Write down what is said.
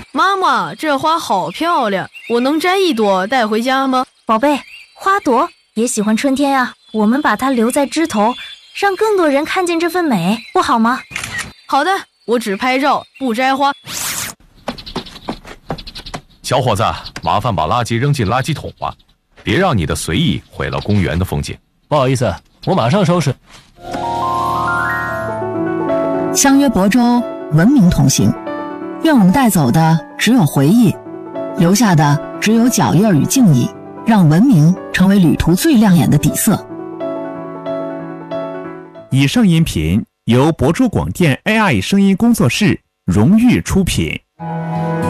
妈妈，这花好漂亮，我能摘一朵带回家吗？ 宝贝，花朵也喜欢春天啊，我们把它留在枝头，让更多人看见这份美，不好吗？ 好的，我只拍照，不摘花。 小伙子，麻烦把垃圾扔进垃圾桶吧，别让你的随意毁了公园的风景。 不好意思，我马上收拾。 相约亳州，文明同行。愿我们带走的只有回忆，留下的只有脚印与敬意，让文明成为旅途最亮眼的底色。 以上音频由亳州广电 AI 声音工作室荣誉出品。